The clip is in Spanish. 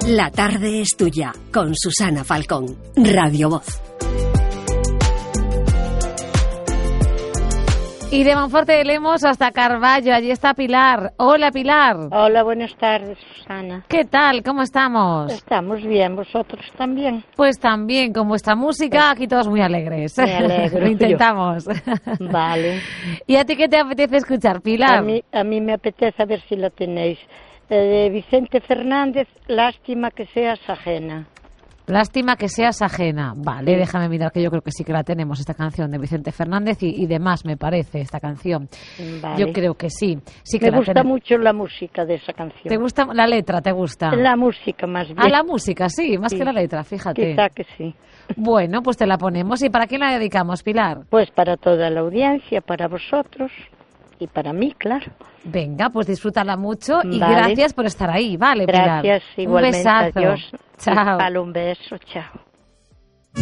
La tarde es tuya, con Susana Falcón, Radio Voz. Y de Monforte de Lemos hasta Carballo, allí está Pilar. Hola, Pilar. Hola, buenas tardes, Susana. ¿Qué tal? ¿Cómo estamos? Estamos bien, ¿vosotros también? Pues también, con vuestra música, aquí todos muy alegres. Me alegro. Lo intentamos. Vale. ¿Y a ti qué te apetece escuchar, Pilar? A mí me apetece, a ver si la tenéis, de Vicente Fernández, Lástima que seas ajena. Lástima que seas ajena. Vale, sí. Déjame mirar, que yo creo que sí que la tenemos, esta canción de Vicente Fernández y demás, me parece, esta canción. Vale. Yo creo que sí. Sí que me gusta mucho la música de esa canción. ¿Te gusta la letra? ¿Te gusta? La música, más bien. Ah, la música, sí, más que la letra, fíjate. Quizá que sí. Bueno, pues te la ponemos. ¿Y para quién la dedicamos, Pilar? Pues para toda la audiencia, para vosotros y para mí, claro. Venga, pues disfrútala mucho y gracias por estar ahí, ¿vale, Pilar? Gracias, igualmente. Un besazo. Adiós. Chao. Un beso, chao.